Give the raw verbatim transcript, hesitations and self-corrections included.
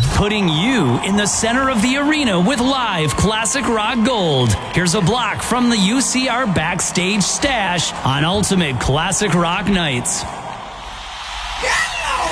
putting you in the center of the arena with live classic rock gold. Here's a block from the U C R Backstage Stash on Ultimate Classic Rock Nights.